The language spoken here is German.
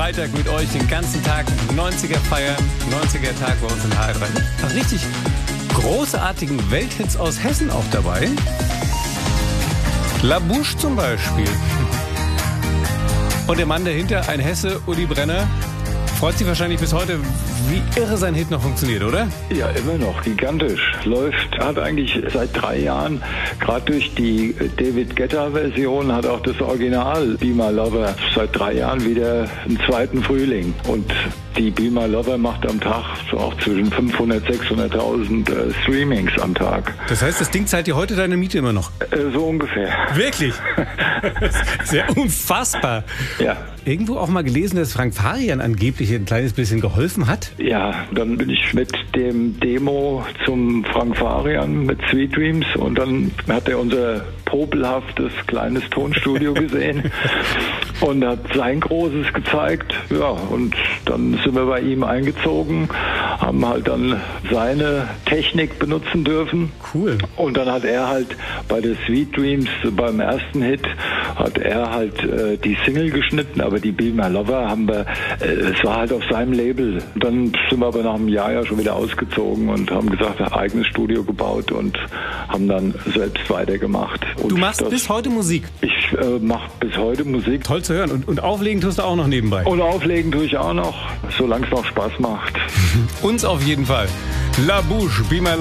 Freitag mit euch den ganzen Tag 90er feiern. 90er Tag bei uns in HR3. Ach, richtig großartigen Welthits aus Hessen auch dabei. La Bouche zum Beispiel. Und der Mann dahinter, ein Hesse, Uli Brenner, freut sich wahrscheinlich bis heute, wie irre sein Hit noch funktioniert, oder? Ja, immer noch. Gigantisch. Läuft, hat eigentlich seit 3 Jahren, gerade durch die David Guetta-Version, hat auch das Original Be My Lover seit 3 Jahren wieder einen zweiten Frühling. Und die Be My Lover macht am Tag so auch zwischen 500.000, 600.000 Streamings am Tag. Das heißt, das Ding zahlt dir heute deine Miete immer noch? So ungefähr. Wirklich? Sehr unfassbar. Ja. Irgendwo auch mal gelesen, dass Frank Farian angeblich ein kleines bisschen geholfen hat? Ja, dann bin ich mit dem Demo zum Frank Farian mit Sweet Dreams und dann hat er unser popelhaftes kleines Tonstudio gesehen und hat sein Großes gezeigt. Ja, und dann sind wir bei ihm eingezogen, haben halt dann seine Technik benutzen dürfen. Cool. Und dann hat er halt bei der Sweet Dreams, beim ersten Hit, hat er halt die Single geschnitten, aber die Be My Lover haben wir, es war halt auf seinem Label. Dann sind wir aber nach einem Jahr ja schon wieder ausgezogen und haben gesagt, ein eigenes Studio gebaut und haben dann selbst weitergemacht. Und du machst bis heute Musik? Ich mache bis heute Musik. Toll zu hören. Und auflegen tust du auch noch nebenbei? Und auflegen tue ich auch noch, solange es noch Spaß macht. Uns auf jeden Fall. La Bouche, Be My